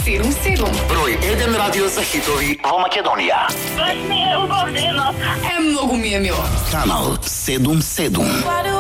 7-7. Broj 1 radio za hitovi во Македонија. Многу ми е мило. Канал 7-7.